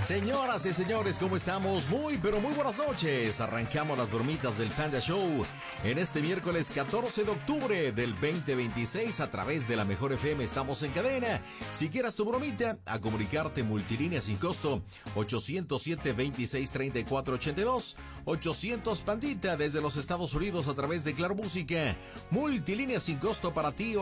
Señoras y señores, ¿cómo estamos? Muy, pero muy buenas noches. Arrancamos las bromitas del Panda Show en este miércoles 14 de octubre del 2026 a través de la Mejor FM. Estamos en cadena. Si quieras tu bromita, a comunicarte multilínea sin costo 807-2634-82, 800 Pandita desde los Estados Unidos a través de Claro Música. Multilínea sin costo para ti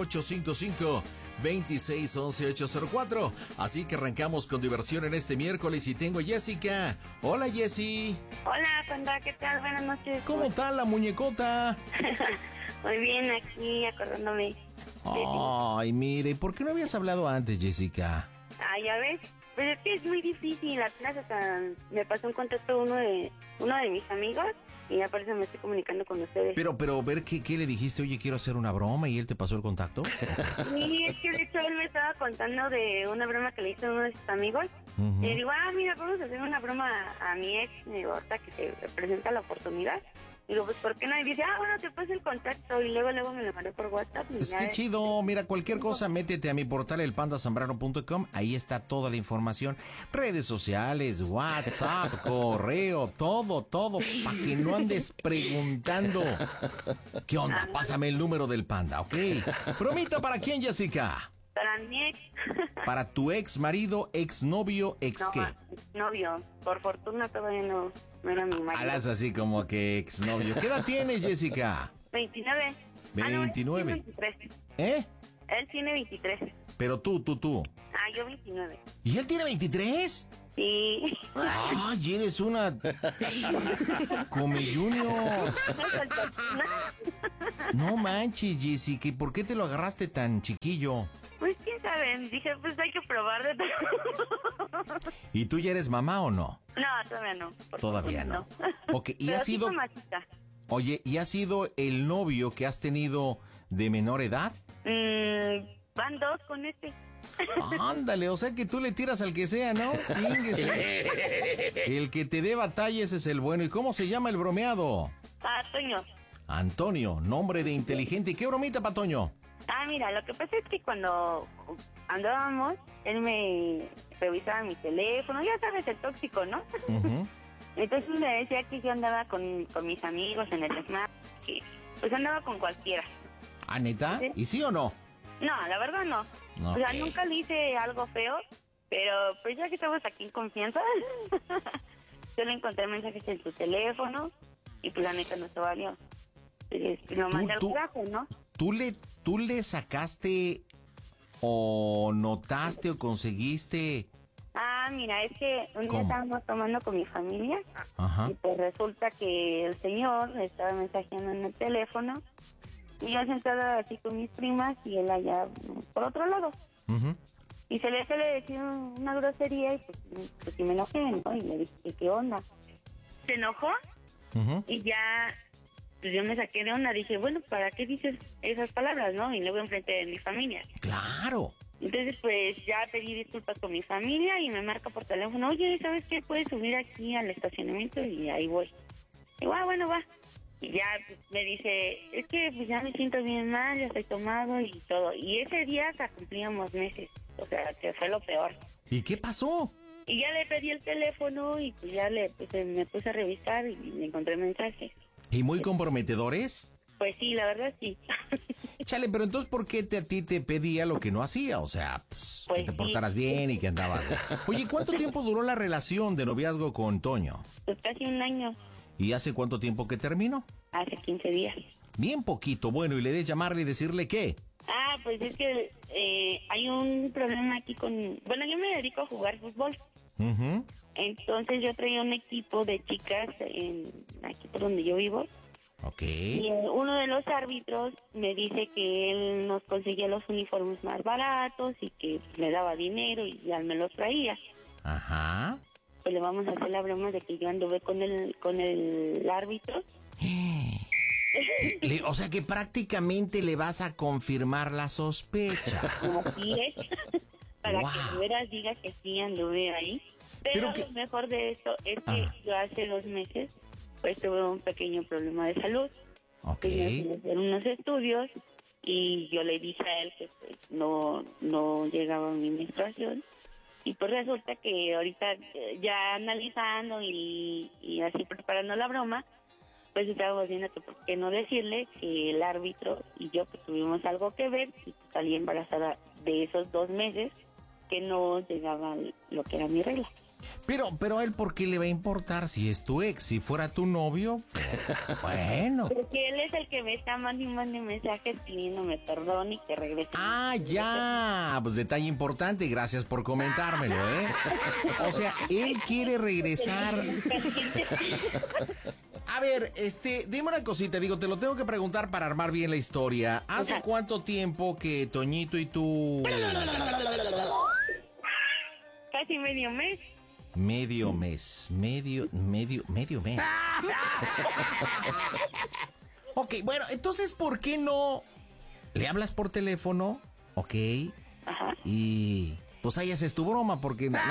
855-2611-804. Así que arrancamos con diversión en este miércoles y tengo a Jessica. Hola, Jessie. Hola, Panda, ¿qué tal? Buenas noches. ¿Cómo está la muñecota? Muy bien, aquí acordándome. Ay, mire, ¿por qué no habías hablado antes, Jessica? Ah, ya ves. Pues es que es muy difícil. Apenas hasta me pasó un contacto uno de mis amigos y ya por eso me estoy comunicando con ustedes. Pero, ver, ¿qué le dijiste? Oye, quiero hacer una broma y él te pasó el contacto. Sí, es que de hecho él me estaba contando de una broma que le hizo a uno de sus amigos. Uh-huh. Y digo, mira, vamos a hacer una broma a mi ex, ahorita que se presenta la oportunidad. Digo, pues, ¿por qué no? Y dice, bueno, te paso el contacto. Y luego me lo mandé por WhatsApp. Y es que chido. Mira, cualquier cosa, métete a mi portal, elpandasambrano.com. Ahí está toda la información. Redes sociales, WhatsApp, correo, todo, para que no andes preguntando. ¿Qué onda? Pásame el número del Panda, ¿ok? Bromita, ¿para quién, Jessica? Para mi ex. Para tu ex marido, ex novio, ex no, qué. Novio. Por fortuna todavía no era mi marido. Alas así como que ex novio. ¿Qué edad tienes, Jessica? 29. 29. No, él tiene 23. ¿Eh? Él tiene 23. Pero tú. Yo 29. ¿Y él tiene 23? Sí. Ay, eres una Come Junior. No manches, Jessica, ¿y por qué te lo agarraste tan chiquillo? Pues quién sabe, dije, pues hay que probar de todo. ¿Y tú ya eres mamá o no? No, todavía no. Todavía no. Ok, ¿y pero has sido? Oye, ¿y ha sido el novio que has tenido de menor edad? Van 2 con este. Ándale, o sea que tú le tiras al que sea, ¿no? El que te dé batalla, ese es el bueno. ¿Y cómo se llama el bromeado? Toño. Antonio, nombre de inteligente. ¿Y qué bromita para Toño? Mira, lo que pasa es que cuando andábamos, él me revisaba mi teléfono, ya sabes, el tóxico, ¿no? Uh-huh. Entonces me decía que yo andaba con mis amigos en el Snap, que pues andaba con cualquiera. ¿Ah, neta? ¿Sí? ¿Y sí o no? No, la verdad no. Okay. O sea, nunca le hice algo feo, pero pues ya que estamos aquí en confianza, yo le encontré mensajes en su teléfono y pues la neta no se valió. Lo mandé al trabajo, ¿no? ¿Tú le sacaste o notaste o conseguiste? Mira, es que un día estábamos tomando con mi familia. Ajá. Y pues resulta que el señor le estaba mensajeando en el teléfono y yo sentada así con mis primas y él allá por otro lado. Uh-huh. Y se le decía una grosería y pues sí me enojé, ¿no? Y le dije, ¿qué onda? Se enojó. Uh-huh. Y ya pues yo me saqué de onda, dije, bueno, ¿para qué dices esas palabras, no? Y luego enfrente de mi familia. ¡Claro! Entonces, pues, ya pedí disculpas con mi familia y me marca por teléfono, oye, ¿sabes qué? Puedes subir aquí al estacionamiento y ahí voy. Y bueno, va. Y ya pues, me dice, es que pues ya me siento bien mal, ya estoy tomado y todo. Y ese día hasta cumplíamos meses, o sea, que fue lo peor. ¿Y qué pasó? Y ya le pedí el teléfono y pues ya me puse a revisar y le encontré mensajes. ¿Y muy comprometedores? Pues sí, la verdad sí. Chale, pero entonces, ¿por qué a ti te pedía lo que no hacía? O sea, pues que te portaras bien y que andabas. Oye, ¿cuánto tiempo duró la relación de noviazgo con Toño? Pues casi un año. ¿Y hace cuánto tiempo que terminó? Hace 15 días. Bien poquito. Bueno, ¿y le de llamarle y decirle qué? Pues es que hay un problema aquí con... Bueno, yo me dedico a jugar fútbol. Uh-huh. Entonces yo traía un equipo de chicas aquí por donde yo vivo. Ok. Y uno de los árbitros me dice que él nos conseguía los uniformes más baratos y que me daba dinero y ya me los traía. Ajá. Pues le vamos a hacer la broma de que yo anduve con el árbitro. O sea que prácticamente le vas a confirmar la sospecha. Así es. Para que de veras diga que sí anduve ahí. Pero lo mejor de esto es que yo hace 2 meses pues tuve un pequeño problema de salud. Ok. Tenía que hacer unos estudios y yo le dije a él que pues, no llegaba mi menstruación Y pues resulta que ahorita ya analizando y así preparando la broma, pues estaba diciendo que por qué no decirle que el árbitro y yo pues tuvimos algo que ver y pues, salí embarazada de esos 2 meses que no llegaba lo que era mi regla. Pero a él, ¿por qué le va a importar si es tu ex? Si fuera tu novio, bueno. Porque él es el que me está mandando mensajes pidiéndome perdón y que regrese. Ah, ya, pues detalle importante, gracias por comentármelo, ¿eh? O sea, él quiere regresar. A ver, dime una cosita, digo, te lo tengo que preguntar para armar bien la historia. ¿Hace cuánto tiempo que Toñito y tú... Casi medio mes. Medio mes. Ok, bueno, entonces, ¿por qué no le hablas por teléfono? Ok. Ajá. Y pues ahí haces tu broma, porque... No.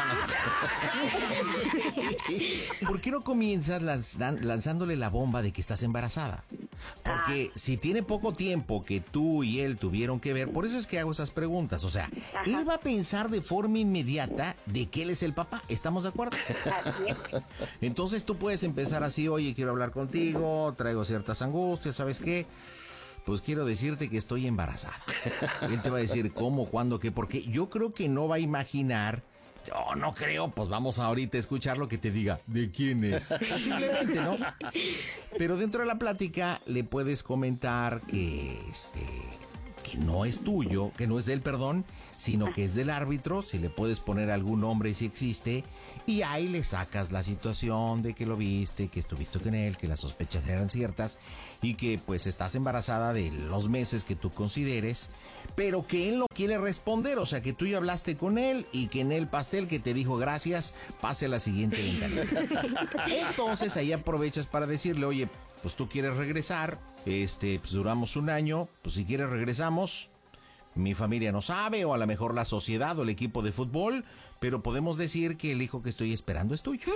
¿Por qué no comienzas lanzándole la bomba de que estás embarazada? Porque si tiene poco tiempo que tú y él tuvieron que ver, por eso es que hago esas preguntas. O sea, él va a pensar de forma inmediata de que él es el papá. ¿Estamos de acuerdo? Entonces tú puedes empezar así: oye, quiero hablar contigo, traigo ciertas angustias, ¿sabes qué? Pues quiero decirte que estoy embarazada. Él te va a decir cómo, cuándo, qué, por qué. Yo creo que no va a imaginar. Yo no creo, pues vamos ahorita a escuchar lo que te diga. ¿De quién es? Simplemente, ¿no? Pero dentro de la plática le puedes comentar que no es tuyo, que no es de él, perdón, sino que es del árbitro. Si le puedes poner algún nombre, si existe, y ahí le sacas la situación de que lo viste, que estuviste con él, que las sospechas eran ciertas y que pues estás embarazada de los meses que tú consideres, pero que él no quiere responder. O sea, que tú ya hablaste con él y que en el pastel que te dijo gracias, pase a la siguiente ventanilla. Entonces ahí aprovechas para decirle: oye, pues tú quieres regresar, pues duramos 1 año, pues si quieres regresamos. Mi familia no sabe, o a lo mejor la sociedad o el equipo de fútbol, pero podemos decir que el hijo que estoy esperando es tuyo.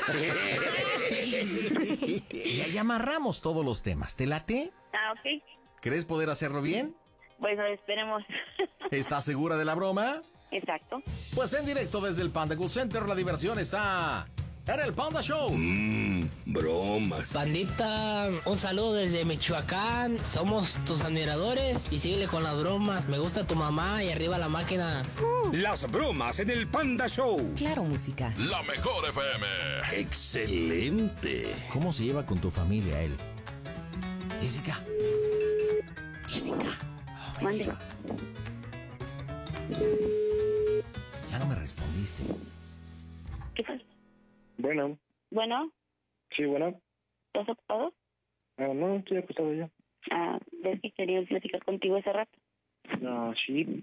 Y ahí amarramos todos los temas. ¿Te late? Ok. ¿Crees poder hacerlo bien? Bueno, esperemos. ¿Estás segura de la broma? Exacto. Pues en directo desde el Panda Cool Center, la diversión está en el Panda Show. Bromas. Bandita, un saludo desde Michoacán. Somos tus admiradores y síguele con las bromas. Me gusta tu mamá y arriba la máquina. Las bromas en el Panda Show. Claro, música. La mejor FM. Excelente. ¿Cómo se lleva con tu familia él? Jessica. Mande. Ya no me respondiste. ¿Qué fue? Bueno, Bueno, sí, bueno. ¿estás ocupado? No, estoy acostado ya. Ves que quería platicar contigo hace rato. Sí.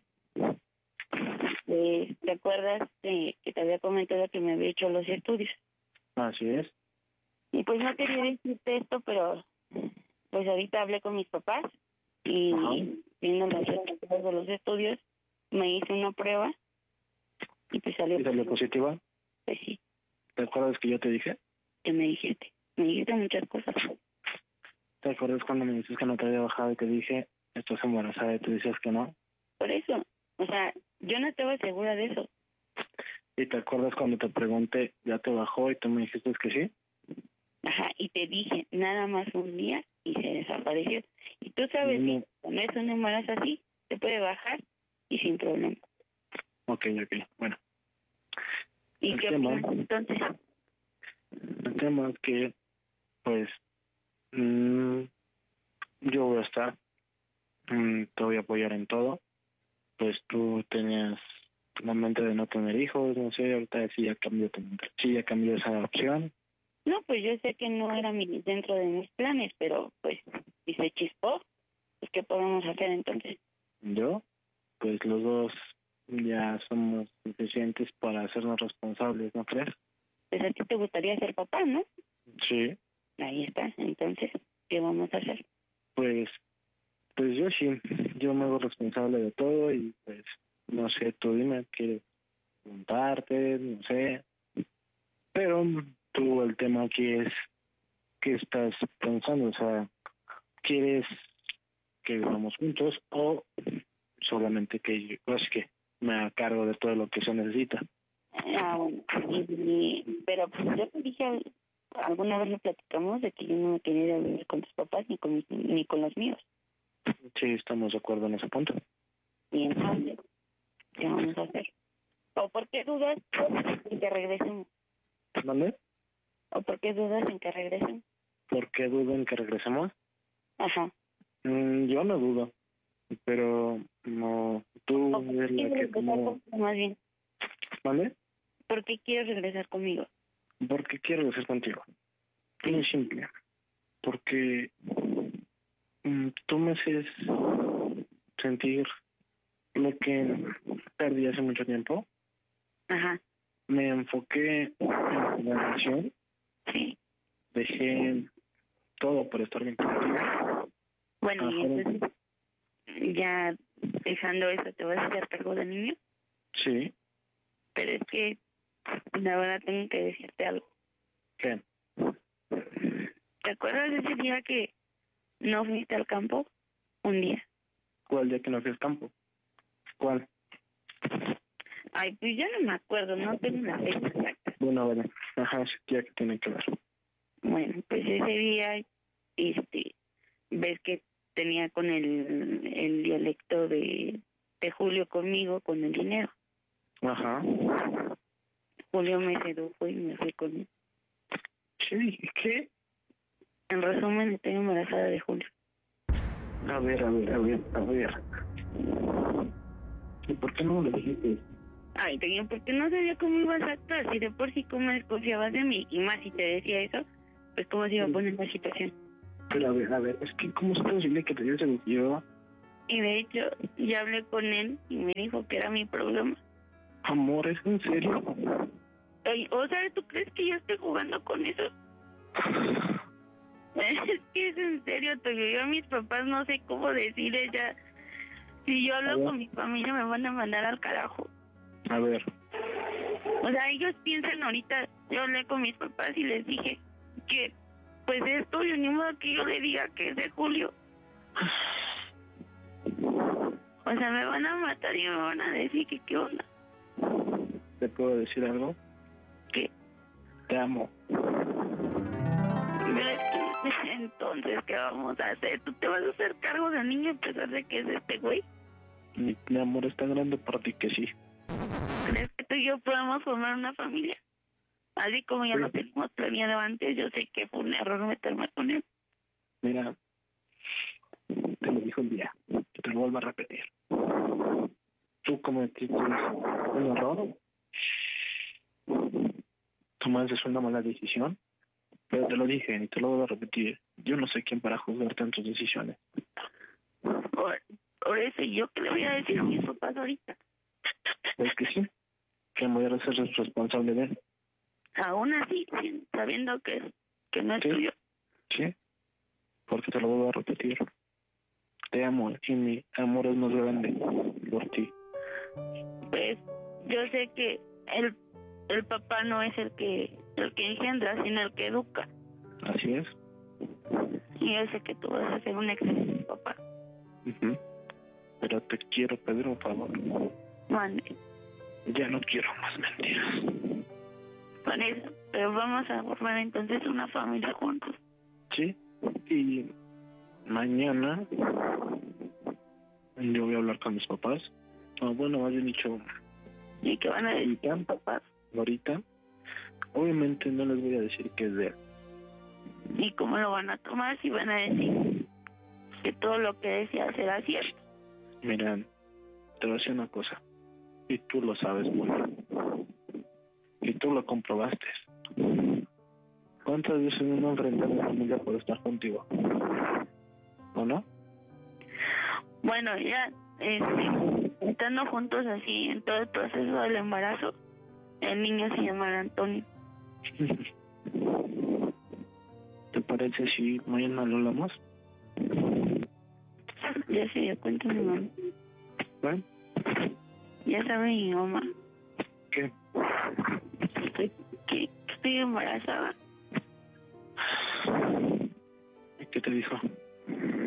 ¿Te acuerdas que te había comentado que me había hecho los estudios? Así es. Y pues no quería decirte esto, pero pues ahorita hablé con mis papás y viendo los resultados de los estudios, me hice una prueba y pues salió. ¿Y salió positiva? Pues sí, ¿Te acuerdas que yo te dije? que me dijiste muchas cosas. ¿Te acuerdas cuando me dices que no te había bajado y te dije, estás embarazada, y tú decías que no? Por eso, o sea, yo no estaba segura de eso. ¿Y te acuerdas cuando te pregunté, ya te bajó y tú me dijiste que sí? Ajá, y te dije nada más un día y se desapareció. Y tú sabes que cuando es un embarazo así, se puede bajar y sin problema. Ok, bueno. ¿Y El qué tema- opinas entonces? El tema es que, pues, yo voy a estar, te voy a apoyar en todo. Pues tú tenías la mente de no tener hijos, no sé, ahorita sí ya cambió tu mente. Sí ya cambió esa opción. No, pues yo sé que no era dentro de mis planes, pero pues si se chispó, pues ¿qué podemos hacer entonces? Yo, pues los dos ya somos suficientes para hacernos responsables, ¿no crees? Pues a ti te gustaría ser papá, ¿no? Sí, Ahí está, entonces, ¿qué vamos a hacer? pues yo sí, yo me hago responsable de todo y pues, no sé, tú dime, quieres preguntarte, no sé. Pero tú, el tema aquí es, ¿qué estás pensando? O sea, ¿quieres que vivamos juntos o solamente que yo, pues que me haga cargo de todo lo que se necesita? Bueno, pero pues yo te dije, alguna vez lo platicamos de que yo no me quería ir a vivir con tus papás ni con los míos. Sí, estamos de acuerdo en ese punto. Y entonces, ¿qué vamos a hacer? ¿O por qué dudas en que regresemos? ¿Dónde? ¿O por qué dudas en que regresen? ¿Por qué dudo en que regresemos? Ajá. Yo no dudo, pero no, tú ¿O por qué eres la quieres que regresar como... conmigo, más bien? ¿Vale? ¿Por qué quieres regresar conmigo? Porque quiero regresar contigo. Muy simple. Porque tú me haces sentir lo que perdí hace mucho tiempo. Ajá. Me enfoqué en la relación, Sí. dejé todo por estar bien contigo. Bueno, y Ajá. entonces, ya dejando eso, ¿te vas a hacer cargo del niño? Sí. Pero es que, la verdad, tengo que decirte algo. ¿Qué? ¿Te acuerdas de ese día que no fuiste al campo? Un día. ¿Cuál día que no fui al campo? ¿Cuál? Ay, pues ya no me acuerdo, no tengo una fecha exacta. Bueno, vale. Ajá, ese día que tiene que ver. Bueno, pues ese día, ves que tenía con el dialecto de Julio conmigo, con el dinero. Ajá. Julio me sedujo y me fui con él. Sí, ¿qué? En resumen, estoy embarazada de Julio. A ver. ¿Y por qué no me lo dijiste? Ay, Toño, porque no sabía cómo ibas a actuar. Si de por sí cómo desconfiabas de mí, y más si te decía eso, pues cómo se iba a poner la situación. Pero a ver, es que ¿cómo es posible que te haya seducido? Y de hecho, ya hablé con él y me dijo que era mi problema. Amor, ¿es en serio? Ay, o sea, ¿tú crees que yo estoy jugando con eso? Es que es en serio, Toño. Yo a mis papás no sé cómo decirles ya. Si yo hablo con mi familia me van a mandar al carajo. A ver. O sea, ellos piensan ahorita, yo hablé con mis papás y les dije que pues es tuyo, ni modo que yo le diga que es de Julio. O sea, me van a matar y me van a decir que qué onda. ¿Te puedo decir algo? ¿Qué? Te amo. Entonces, ¿qué vamos a hacer? ¿Tú te vas a hacer cargo del niño a pesar de que es este güey? Mi amor es tan grande para ti que sí. ¿Crees que tú y yo podemos formar una familia? Así como ya lo teníamos planeado antes, yo sé que fue un error meterme con él. Mira, te lo dijo un día, te lo vuelvo a repetir. Tú cometiste un error, tomaste una mala decisión, pero te lo dije y te lo vuelvo a repetir. Yo no soy quien para juzgarte en tus decisiones. Por eso, ¿yo qué le voy a decir a mis papás ahorita? Es que sí, que me voy a ser responsable de él. Aún así, sabiendo que no es Sí. tuyo. Sí, porque te lo vuelvo a repetir. Te amo y mi amor es más grande por ti. Pues yo sé que el papá no es el que engendra, sino el que educa. Así es. Y yo sé que tú vas a ser un excelente papá. Ujú. Pero te quiero pedir un favor. Mande. Ya no quiero más mentiras. Por eso. Pero vamos a formar entonces una familia juntos. Sí. Y mañana yo voy a hablar con mis papás. Bueno, más bien dicho, ¿Y qué van a decir los papás? ahorita. Obviamente no les voy a decir que es de él. ¿Y cómo lo van a tomar si van a decir que todo lo que decía será cierto? Mira, te voy a decir una cosa. Y tú lo sabes muy bien. Y tú lo comprobaste. ¿Cuántas veces no enfrenté a mi familia por estar contigo? ¿O no? Bueno, ya estando juntos así en todo el proceso del embarazo, el niño se llamará Antonio. ¿Te parece si mañana lo hablamos? Ya se dio cuenta mi mamá. ¿Bueno? Ya sabe mi mamá ¿Qué? que estoy embarazada. ¿Qué te dijo?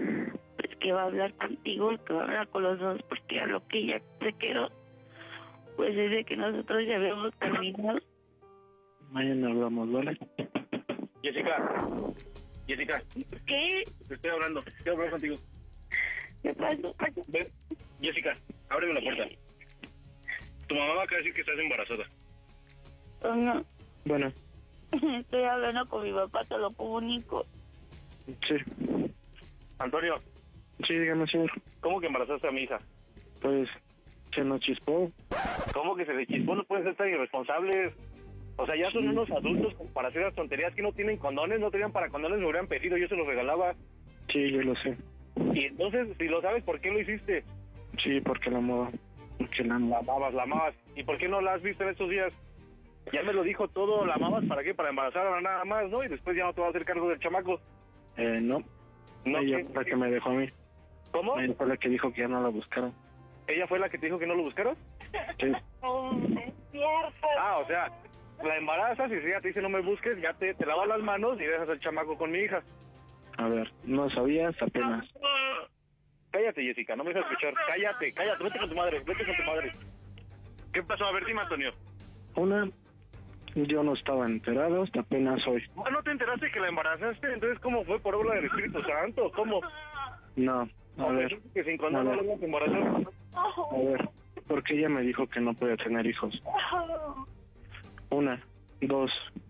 Pues que va a hablar contigo y que va a hablar con los dos, porque a lo que ella se quedó Pues desde que nosotros ya habíamos terminado. Mañana hablamos, ¿vale? Jessica, ¿Qué? te estoy hablando, quiero hablar contigo. ¿Qué pasó? Ven, Jessica, ábreme la puerta. Tu mamá va a decir que estás embarazada. Oh, no. Bueno, Estoy hablando con mi papá, te lo comunico. sí. Antonio, Sí, dígame, señor. ¿cómo que embarazaste a mi hija? Pues, se nos chispó. ¿Cómo que se le chispó? No pueden ser tan irresponsables. O sea, ya son unos adultos como para hacer las tonterías que no tienen condones, no tenían para condones, me hubieran pedido, yo se los regalaba. Sí, yo lo sé. Y entonces, si lo sabes, ¿por qué lo hiciste? Sí, porque la amaba. Porque la La amaba. amabas. ¿Y por qué no la has visto en estos días? Ya me lo dijo todo, la amabas, ¿para qué? Para embarazarla nada más, ¿no? Y después ya no te vas a hacer cargo del chamaco. No. No, Ella ¿qué? fue la que me dejó a mí. ¿Cómo? Ella fue la que dijo que ya no la buscaron. ¿Ella fue la que te dijo que no lo buscaras? Sí. Ah, o sea, la embarazas y si ella te dice no me busques, ya te lavas las manos y dejas al chamaco con mi hija. A ver, no sabías apenas. Cállate, Jessica, no me dejas escuchar. Cállate, vete con tu madre, vete con tu madre. ¿Qué pasó? A ver, dime, Antonio. Una, yo no estaba enterado hasta apenas hoy. Ah, ¿no te enteraste que la embarazaste? Entonces, ¿cómo fue? ¿Por obra del Espíritu Santo? ¿Cómo? No, a ver, Que sin condón no a ver. le vas a embarazar. a ver. Porque ella me dijo que no podía tener hijos. Una, dos.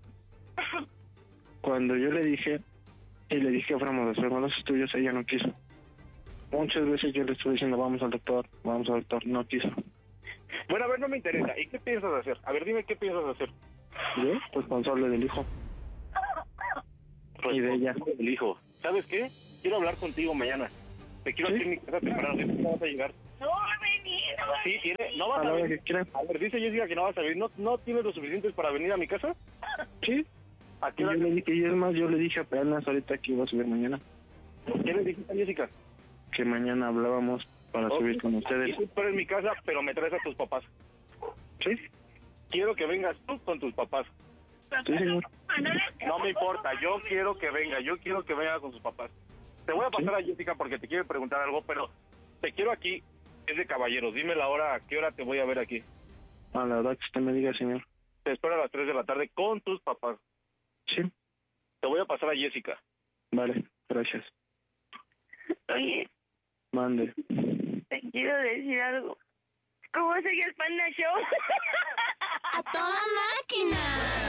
Cuando yo le dije, y le dije que fuéramos a hacer los estudios, ella no quiso. Muchas veces yo le estuve diciendo, vamos al doctor, no quiso. Bueno, a ver, no me interesa. ¿Y qué piensas hacer? A ver, dime qué piensas hacer. Yo, responsable del hijo. Y de ella. El hijo. ¿Sabes qué? Quiero hablar contigo mañana. Te quiero ¿Sí? aquí en mi casa temprano. ¿No vas a llegar? No va a venir, no va a Sí, tiene. ¿No vas A a la hora venir? que quiera. A ver, dice Jessica que no vas a venir. ¿No tienes lo suficientes para venir a mi casa? Sí. ¿A Y qué yo hora? le dije, y es más, yo le dije apenas ahorita que iba a subir mañana. ¿Qué le dijiste a Jessica? Que mañana hablábamos para subir con ustedes. Y tú esperas en mi casa, pero me traes a tus papás. ¿Sí? Quiero que vengas tú con tus papás. Sí, señor. No me importa, yo quiero que venga con sus papás. Te voy a pasar a Jessica porque te quiero preguntar algo, pero te quiero aquí, es de caballeros. Dime la hora, ¿a qué hora te voy a ver aquí? A la hora que usted me diga, señor. Te espero a las 3 de la tarde con tus papás. Sí. Te voy a pasar a Jessica. Vale, gracias. Oye, Mande. te quiero decir algo. ¿Cómo sigue el Panda Show? ¡A toda máquina!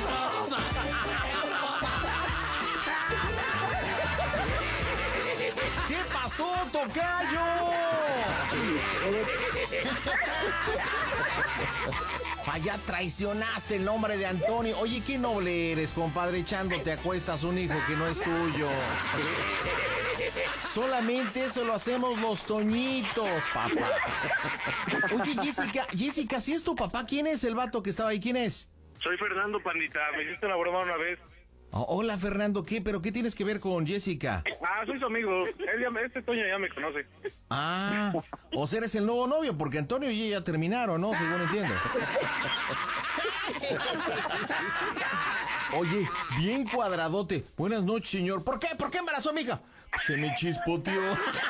¿Qué pasó, tocayo? Falla, traicionaste el nombre de Antonio. Oye, qué noble eres, compadre, echándote a cuestas un hijo que no es tuyo. Solamente eso lo hacemos los toñitos, papá. Oye, Jessica, si es tu papá, ¿quién es el vato que estaba ahí? ¿Quién es? Soy Fernando, pandita. Me hiciste una broma una vez. Oh, hola, Fernando, ¿qué? ¿Pero qué tienes que ver con Jessica? Ah, soy su amigo. Este Toño ya me conoce. Ah, o sea, eres el nuevo novio, porque Antonio y ella terminaron, ¿no? Según entiendo. Oye, bien cuadradote. Buenas noches, señor. ¿Por qué? ¿Por qué embarazó a mi hija? Se me chispoteó.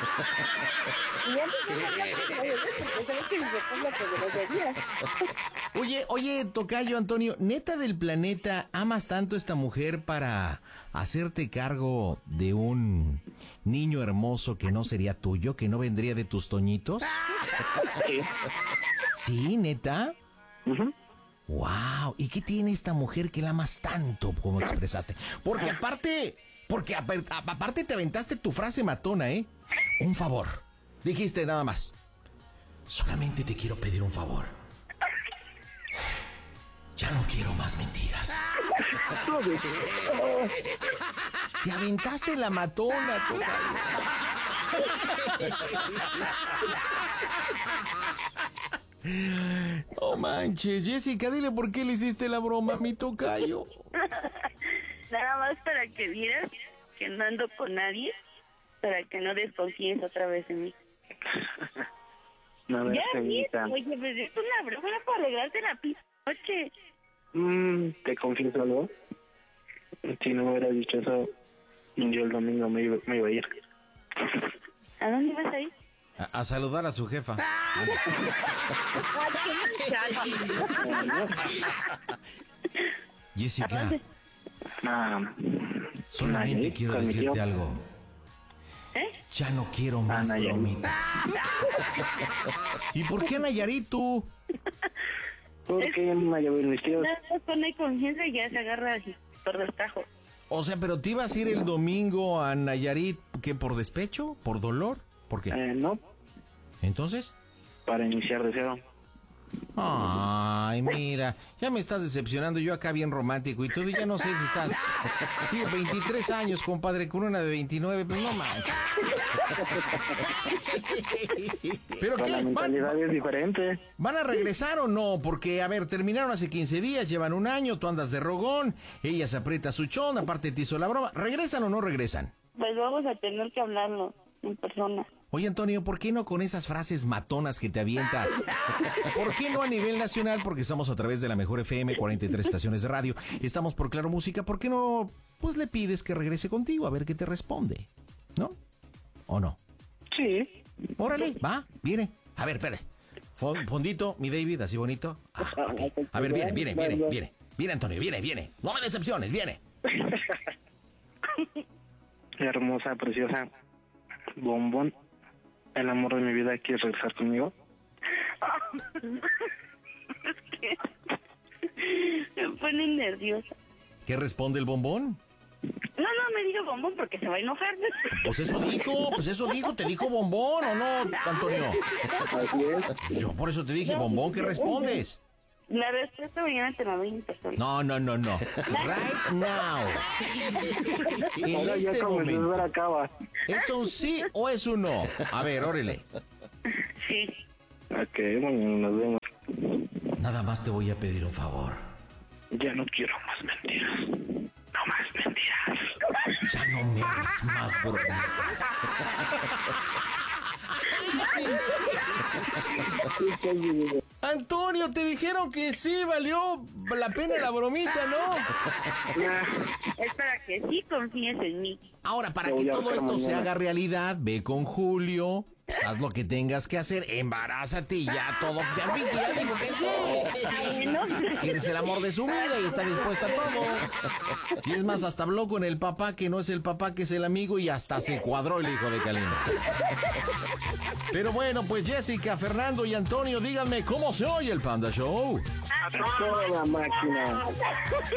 Oye, tocayo Antonio, ¿neta del planeta amas tanto a esta mujer para hacerte cargo de un niño hermoso que no sería tuyo, que no vendría de tus toñitos? Sí. ¿Sí, neta? Ujú. Wow, ¿y qué tiene esta mujer que la amas tanto como expresaste? Porque aparte te aventaste tu frase matona, ¿eh? Un favor. Dijiste nada más. Solamente te quiero pedir un favor. Ya no quiero más mentiras. Te aventaste la matona, no manches, Jessica, dile por qué le hiciste la broma a mi tocayo. Nada más para que vieras que no ando con nadie, para que no desconfíes otra vez en mí. A ver, Ya, señorita. oye, pues es una broma para alegrarte la noche. Te confieso algo. Si no me hubiera dicho eso, yo el domingo me iba a ir. ¿A dónde vas a ir? A saludar a su jefa. Jessica, solamente Nayarit, quiero con mi decirte tío. algo. Ya no quiero más Nayarit. bromitas. ¿Y por qué Nayarit tú? Porque me llevé mis tíos. No pone confianza y ya se agarra así por destajo. O sea, pero te ibas a ir el domingo a Nayarit, ¿qué? ¿Por despecho? ¿Por dolor? ¿Por qué? No, ¿Entonces? para iniciar de cero. Ay, mira, ya me estás decepcionando, yo acá bien romántico y todo, y ya no sé si estás... Digo, 23 años, compadre, con una de 29, pues no manches. ¿Pero Con la qué? mentalidad es diferente. ¿Van a regresar o no? Porque, a ver, terminaron hace 15 días, llevan un año, tú andas de rogón, ella se aprieta su chón, aparte te hizo la broma. ¿Regresan o no regresan? Pues vamos a tener que hablarlo en persona. Oye, Antonio, ¿por qué no con esas frases matonas que te avientas? ¿Por qué no a nivel nacional? Porque estamos a través de la Mejor FM, 43 estaciones de radio. Estamos por Claro Música. ¿Por qué no, pues le pides que regrese contigo a ver qué te responde? ¿No? ¿O no? Sí. Órale, va, viene. A ver, espere. Fondito, mi David, así bonito. Ah, ok. A ver, viene. Viene, Antonio, viene. No me decepciones, viene. Hermosa, preciosa. Bombón. El amor de mi vida, ¿quieres regresar conmigo? Me pone nerviosa. ¿Qué responde el bombón? No, me diga bombón porque se va a enojar. Pues eso dijo, ¿te dijo bombón o no, Antonio? Así es. Yo por eso te dije, bombón, ¿qué respondes? La respuesta mañana te la doy en persona. No. Right now. En Ahora ya este como momento. ver acaba. ¿Es un sí o es un no? A ver, órale. Sí. Ok, bueno, nos vemos. Nada más te voy a pedir un favor. Ya no quiero más mentiras. No más mentiras. Ya no me hagas más bromitas. Antonio, te dijeron que sí valió la pena la bromita, ¿no? Es para que sí confíes en mí. Ahora, para Te que voy a todo hacer esto se mañana. haga realidad, ve con Julio, haz lo que tengas que hacer, embarázate y ya todo. Ya vi que ya digo que sí. Quieres el amor de su vida y está dispuesta a todo. Y es más, hasta habló con el papá que no es el papá, que es el amigo, y hasta se cuadró el hijo de Calina. Pero bueno, pues Jessica, Fernando y Antonio, díganme cómo se oye el Panda Show. Toda máquina.